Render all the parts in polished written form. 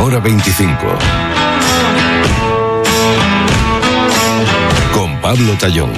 Zamora 25. Con Pablo Tallón.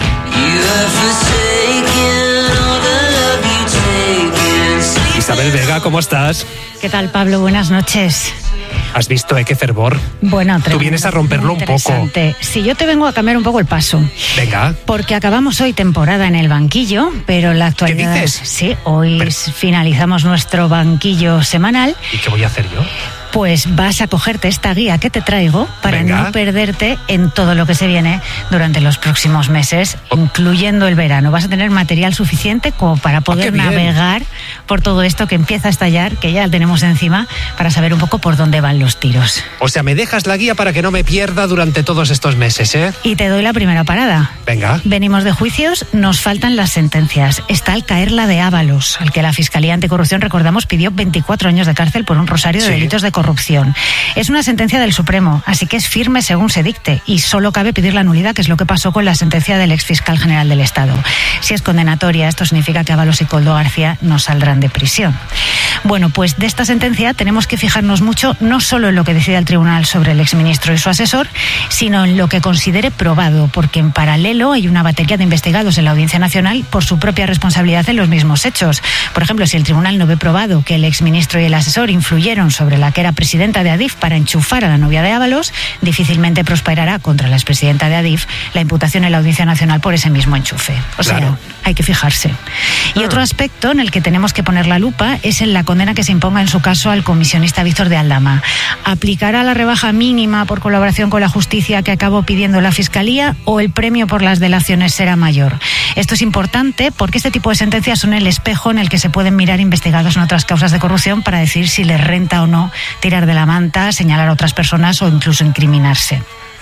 Isabel Vega, ¿cómo estás? ¿Qué tal, Pablo? Buenas noches. ¿Has visto, qué fervor? Bueno, tú vienes a romperlo un poco. Sí, yo te vengo a cambiar un poco el paso. Venga. Porque acabamos hoy temporada en el banquillo, pero la actualidad... ¿Qué dices? Sí, hoy finalizamos nuestro banquillo semanal. ¿Y qué voy a hacer yo? Pues vas a cogerte esta guía que te traigo para no perderte en todo lo que se viene durante los próximos meses, incluyendo el verano. Vas a tener material suficiente como para poder navegar por todo esto que empieza a estallar, que ya lo tenemos encima, para saber un poco por dónde van los tiros. O sea, me dejas la guía para que no me pierda durante todos estos meses, ¿eh? Y te doy la primera parada. Venga. Venimos de juicios, nos faltan las sentencias. Está el caer la de Ábalos, al que la Fiscalía Anticorrupción, recordamos, pidió 24 años de cárcel por un rosario de delitos de corrupción. Es una sentencia del Supremo, así que es firme según se dicte y solo cabe pedir la nulidad, que es lo que pasó con la sentencia del exfiscal general del Estado. Si es condenatoria, esto significa que Ábalos y Koldo García no saldrán de prisión. Bueno, pues de esta sentencia tenemos que fijarnos mucho no solo en lo que decida el tribunal sobre el exministro y su asesor, sino en lo que considere probado, porque en paralelo hay una batería de investigados en la Audiencia Nacional por su propia responsabilidad en los mismos hechos. Por ejemplo, si el tribunal no ve probado que el exministro y el asesor influyeron sobre la que era presidenta de Adif para enchufar a la novia de Ábalos, difícilmente prosperará contra la expresidenta de Adif la imputación en la Audiencia Nacional por ese mismo enchufe. O sea, hay que fijarse. Y otro aspecto en el que tenemos que poner la lupa es en la condena que se imponga en su caso al comisionista Víctor de Aldama. ¿Aplicará la rebaja mínima por colaboración con la justicia que acabó pidiendo la Fiscalía o el premio por las delaciones será mayor? Esto es importante porque este tipo de sentencias son el espejo en el que se pueden mirar investigados en otras causas de corrupción para decir si les renta o no tirar de la manta, señalar a otras personas o incluso incriminarse.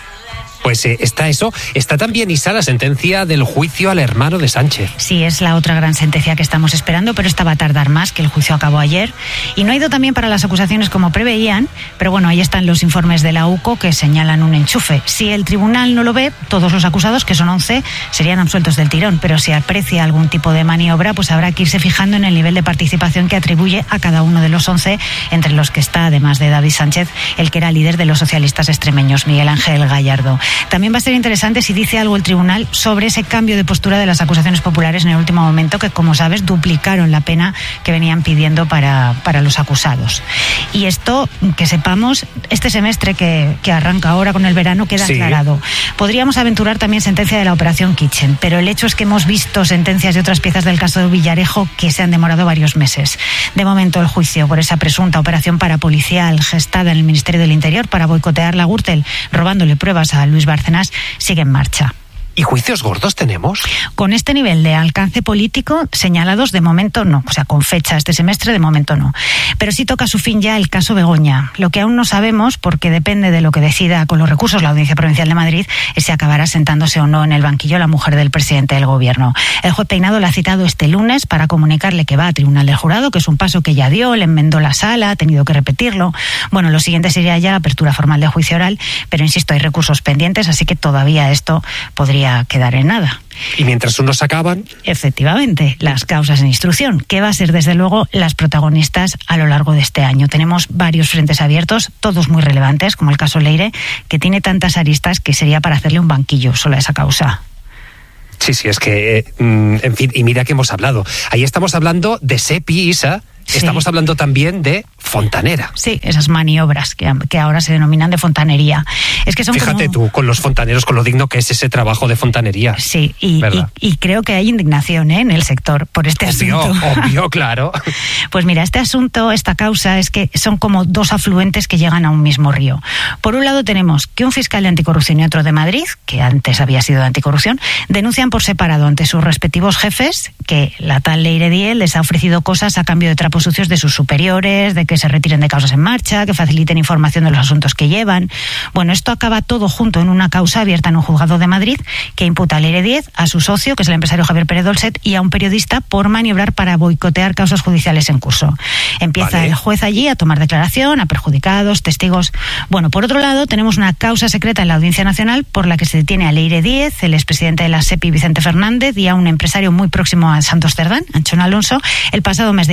Pues está eso. Está también, Isa, la sentencia del juicio al hermano de Sánchez. Sí, es la otra gran sentencia que estamos esperando, pero esta va a tardar más, que el juicio acabó ayer. Y no ha ido también para las acusaciones como preveían, pero bueno, ahí están los informes de la UCO que señalan un enchufe. Si el tribunal no lo ve, todos los acusados, que son 11, serían absueltos del tirón, pero si aprecia algún tipo de maniobra, pues habrá que irse fijando en el nivel de participación que atribuye a cada uno de los 11, entre los que está, además de David Sánchez, el que era líder de los socialistas extremeños, Miguel Ángel Gallardo. También va a ser interesante si dice algo el tribunal sobre ese cambio de postura de las acusaciones populares en el último momento, que, como sabes, duplicaron la pena que venían pidiendo para los acusados. Y esto, que sepamos, este semestre que arranca ahora con el verano queda aclarado. Podríamos aventurar también sentencia de la Operación Kitchen, pero el hecho es que hemos visto sentencias de otras piezas del caso de Villarejo que se han demorado varios meses. De momento, el juicio por esa presunta operación parapolicial gestada en el Ministerio del Interior para boicotear la Gürtel, robándole pruebas a Luis Bárcenas, sigue en marcha. ¿Y juicios gordos tenemos? Con este nivel de alcance político señalados, de momento no. O sea, con fecha este semestre, de momento no. Pero sí toca su fin ya el caso Begoña. Lo que aún no sabemos, porque depende de lo que decida con los recursos la Audiencia Provincial de Madrid, es si acabará sentándose o no en el banquillo la mujer del presidente del Gobierno. El juez Peinado la ha citado este lunes para comunicarle que va a Tribunal del Jurado, que es un paso que ya dio, le enmendó la sala, ha tenido que repetirlo. Bueno, lo siguiente sería ya apertura formal de juicio oral, pero insisto, hay recursos pendientes, así que todavía esto podría quedar en nada. Y mientras unos acaban... Efectivamente, las causas en instrucción, que va a ser desde luego las protagonistas a lo largo de este año. Tenemos varios frentes abiertos, todos muy relevantes, como el caso Leire, que tiene tantas aristas que sería para hacerle un banquillo solo a esa causa. Sí, es que, en fin, y mira que hemos hablado. Ahí estamos hablando de Sepi, Isa. Sí. Estamos hablando también de fontanera. Sí, esas maniobras que ahora se denominan de fontanería. Es que son Fíjate tú, con los fontaneros, con lo digno que es ese trabajo de fontanería. Sí, y creo que hay indignación en el sector por este asunto. Obvio, claro. Pues mira, este asunto, esta causa, es que son como dos afluentes que llegan a un mismo río. Por un lado tenemos que un fiscal de anticorrupción y otro de Madrid, que antes había sido de anticorrupción, denuncian por separado ante sus respectivos jefes que la tal Leire Diel les ha ofrecido cosas a cambio de trapos sucios de sus superiores, de que se retiren de causas en marcha, que faciliten información de los asuntos que llevan. Bueno, esto acaba todo junto en una causa abierta en un juzgado de Madrid que imputa a Leire Diez, a su socio, que es el empresario Javier Pérez Dolcet, y a un periodista por maniobrar para boicotear causas judiciales en curso. Empieza el juez allí a tomar declaración a perjudicados, testigos. Bueno, por otro lado, tenemos una causa secreta en la Audiencia Nacional por la que se detiene a Leire Diez, el expresidente de la SEPI Vicente Fernández, y a un empresario muy próximo a Santos Cerdán, Anchón Alonso, el pasado mes de diciembre.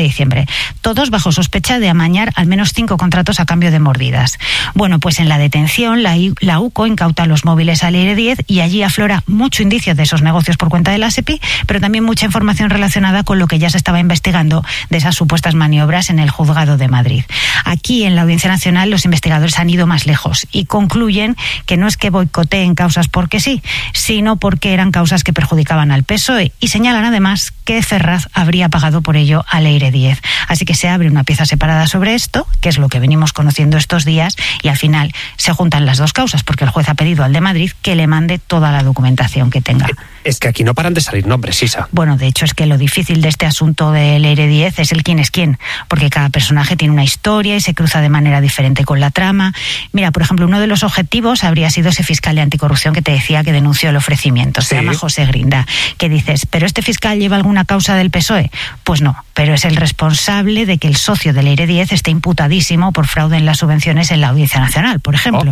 todos bajo sospecha de amañar al menos 5 contratos a cambio de mordidas. Bueno, pues en la detención la UCO incauta los móviles al Leire 10 y allí aflora mucho indicio de esos negocios por cuenta de la SEPI, pero también mucha información relacionada con lo que ya se estaba investigando de esas supuestas maniobras en el Juzgado de Madrid. Aquí, en la Audiencia Nacional, los investigadores han ido más lejos y concluyen que no es que boicoteen causas porque sí, sino porque eran causas que perjudicaban al PSOE, y señalan además que Ferraz habría pagado por ello a Leire 10. Así que se abre una pieza separada sobre esto, que es lo que venimos conociendo estos días, y al final se juntan las dos causas, porque el juez ha pedido al de Madrid que le mande toda la documentación que tenga. Es que aquí no paran de salir nombres, Isa. Bueno, de hecho es que lo difícil de este asunto de Leire 10 es el quién es quién, porque cada personaje tiene una historia y se cruza de manera diferente con la trama. Mira, por ejemplo, uno de los objetivos habría sido ese fiscal de anticorrupción que te decía que denunció el ofrecimiento. Se llama José Grinda. Que dices, ¿pero este fiscal lleva alguna causa del PSOE? Pues no, pero es el responsable de que el socio de Leire 10 esté imputadísimo por fraude en las subvenciones en la Audiencia Nacional, por ejemplo.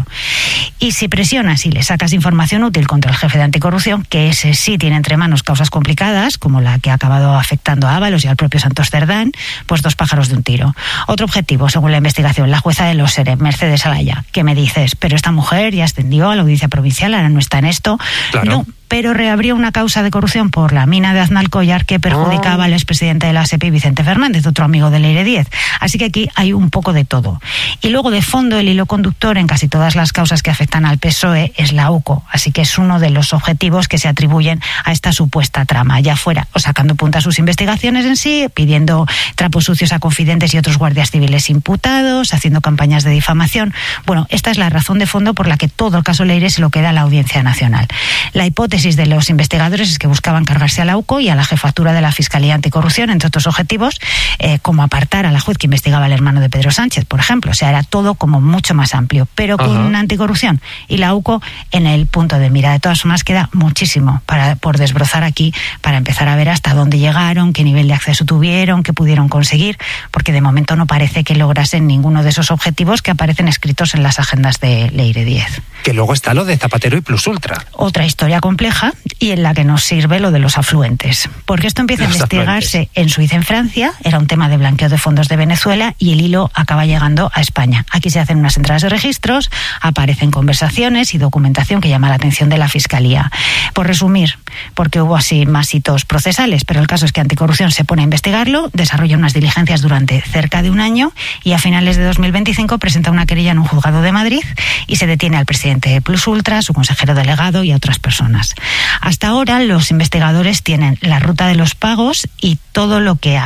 Y si presionas y le sacas información útil contra el jefe de anticorrupción, que ese sí tiene entre manos causas complicadas, como la que ha acabado afectando a Ábalos y al propio Santos Cerdán, pues 2 pájaros de un tiro. Otro objetivo, según la investigación, la jueza de Los Sere, Mercedes Alaya, que me dices, pero esta mujer ya ascendió a la Audiencia Provincial, ahora no está en esto. Claro. No, pero reabrió una causa de corrupción por la mina de Aznalcóllar que perjudicaba al expresidente de la SEPI, Vicente Fernández, otro amigo de Leire 10. Así que aquí hay un poco de todo. Y luego, de fondo, el hilo conductor en casi todas las causas que afectan al PSOE es la UCO. Así que es uno de los objetivos que se atribuyen a esta supuesta trama, ya fuera o sacando punta a sus investigaciones en sí, pidiendo trapos sucios a confidentes y otros guardias civiles imputados, haciendo campañas de difamación. Bueno, esta es la razón de fondo por la que todo el caso Leire se lo queda a la Audiencia Nacional. La hipótesis de los investigadores es que buscaban cargarse a la UCO y a la jefatura de la Fiscalía Anticorrupción, entre otros objetivos, como apartar a la juez que investigaba al hermano de Pedro Sánchez, por ejemplo. O sea, era todo como mucho más amplio, pero con anticorrupción y la UCO en el punto de mira. De todas formas, queda muchísimo por desbrozar aquí, para empezar a ver hasta dónde llegaron, qué nivel de acceso tuvieron, qué pudieron conseguir, porque de momento no parece que lograsen ninguno de esos objetivos que aparecen escritos en las agendas de Leire 10. Que luego está lo de Zapatero y Plus Ultra. Otra historia compleja y en la que nos sirve lo de los afluentes. Porque esto empieza a investigarse en Suiza, en Francia, era un tema de blanqueo de fondos de Venezuela y el hilo acaba llegando a España. Aquí se hacen unas entradas de registros, aparecen conversaciones y documentación que llama la atención de la Fiscalía. Por resumir, porque hubo así más hitos procesales, pero el caso es que Anticorrupción se pone a investigarlo, desarrolla unas diligencias durante cerca de un año y a finales de 2025 presenta una querella en un juzgado de Madrid y se detiene al presidente de Plus Ultra, su consejero delegado y a otras personas. Hasta ahora los investigadores tienen la ruta de los pagos y todo lo que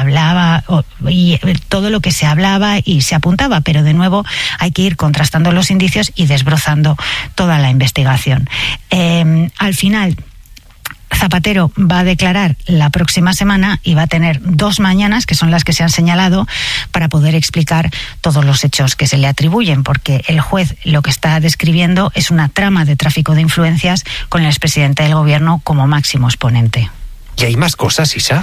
se hablaba y se apuntaba, pero de nuevo hay que ir contrastando los indicios y desbrozando toda la investigación. Al final, Zapatero va a declarar la próxima semana y va a tener 2 mañanas, que son las que se han señalado, para poder explicar todos los hechos que se le atribuyen, porque el juez lo que está describiendo es una trama de tráfico de influencias con el expresidente del gobierno como máximo exponente. ¿Y hay más cosas, Isa?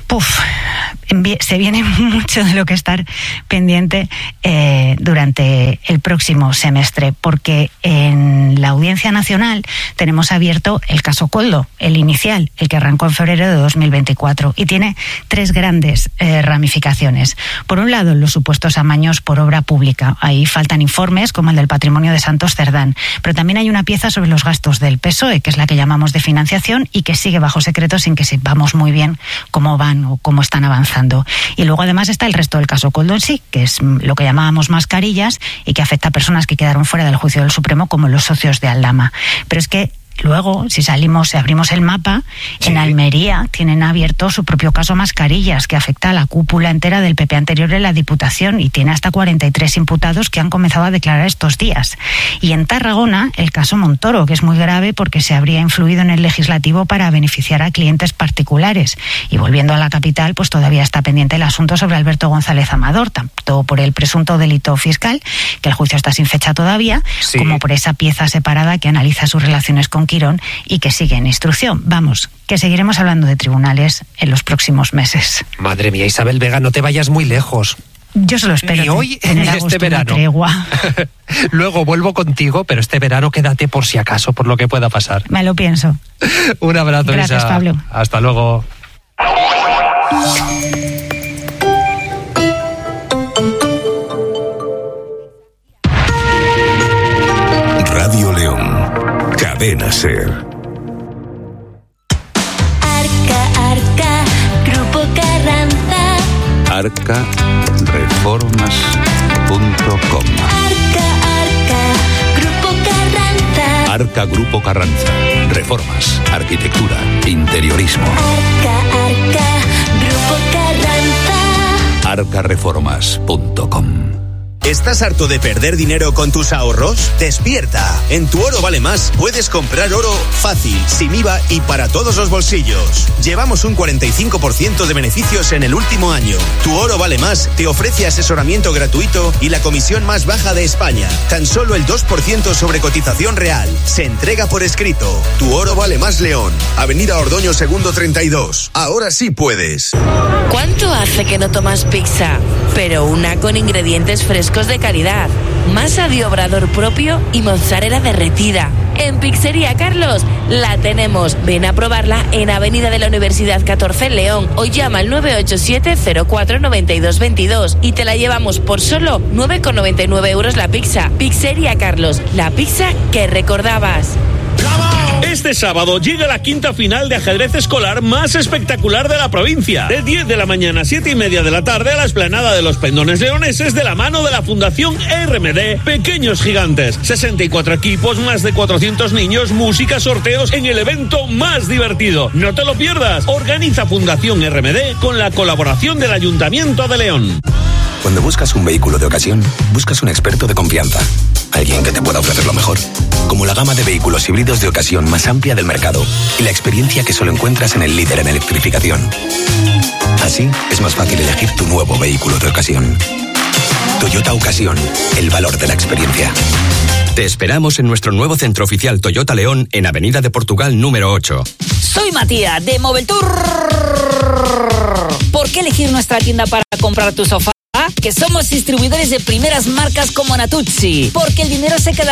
Se viene mucho de lo que estar pendiente durante el próximo semestre, porque en la Audiencia Nacional tenemos abierto el caso Koldo, el inicial, el que arrancó en febrero de 2024, y tiene 3 grandes ramificaciones. Por un lado, los supuestos amaños por obra pública. Ahí faltan informes como el del patrimonio de Santos Cerdán, pero también hay una pieza sobre los gastos del PSOE, que es la que llamamos de financiación y que sigue bajo secreto sin que sepamos muy bien cómo van o cómo están avanzando. Y luego además está el resto del caso Koldo en sí, que es lo que llamábamos mascarillas y que afecta a personas que quedaron fuera del juicio del Supremo, como los socios de Aldama. Pero es que luego, si abrimos el mapa, en Almería tienen abierto su propio caso Mascarillas, que afecta a la cúpula entera del PP anterior en la Diputación y tiene hasta 43 imputados que han comenzado a declarar estos días. Y en Tarragona, el caso Montoro, que es muy grave porque se habría influido en el legislativo para beneficiar a clientes particulares. Y volviendo a la capital, pues todavía está pendiente el asunto sobre Alberto González Amador, tanto por el presunto delito fiscal, que el juicio está sin fecha todavía, como por esa pieza separada que analiza sus relaciones con Quirón y que sigue en instrucción. Vamos, que seguiremos hablando de tribunales en los próximos meses. Madre mía, Isabel Vega, no te vayas muy lejos. Yo solo espero ni hoy tener ni este verano. Tregua. Luego vuelvo contigo, pero este verano quédate por si acaso, por lo que pueda pasar. Me lo pienso. Un abrazo, Gracias, Isa. Pablo. Hasta luego. Cadena SER. Arca, Grupo Carranza. arcareformas.com. Arca, Grupo Carranza. Arca Grupo Carranza. Reformas, arquitectura, interiorismo. Arca, Grupo Carranza. arcareformas.com. ¿Estás harto de perder dinero con tus ahorros? ¡Despierta! En Tu Oro Vale Más puedes comprar oro fácil, sin IVA y para todos los bolsillos. Llevamos un 45% de beneficios en el último año. Tu Oro Vale Más te ofrece asesoramiento gratuito y la comisión más baja de España. Tan solo el 2% sobre cotización real. Se entrega por escrito. Tu Oro Vale Más León. Avenida Ordoño 2º 32. Ahora sí puedes. ¿Cuánto hace que no tomas pizza? Pero una con ingredientes frescos de calidad, masa de obrador propio y mozzarella derretida. En Pizzería Carlos la tenemos. Ven a probarla en Avenida de la Universidad 14 en León o llama al 987 04 92 22 y te la llevamos por solo 9,99 euros la pizza. Pizzería Carlos, la pizza que recordabas. Este sábado llega la quinta final de ajedrez escolar más espectacular de la provincia. De 10 de la mañana a 7:30 de la tarde a la explanada de los Pendones Leoneses de la mano de la Fundación RMD Pequeños Gigantes. 64 equipos, más de 400 niños, música, sorteos en el evento más divertido. No te lo pierdas. Organiza Fundación RMD con la colaboración del Ayuntamiento de León. Cuando buscas un vehículo de ocasión, buscas un experto de confianza. Alguien que te pueda ofrecer lo mejor. Como la gama de vehículos híbridos de ocasión más amplia del mercado y la experiencia que solo encuentras en el líder en electrificación. Así es más fácil elegir tu nuevo vehículo de ocasión. Toyota Ocasión, el valor de la experiencia. Te esperamos en nuestro nuevo centro oficial Toyota León en Avenida de Portugal número 8. Soy Matías de Moveltour. ¿Por qué elegir nuestra tienda para comprar tu sofá? Que somos distribuidores de primeras marcas como Natuzzi. Porque el dinero se queda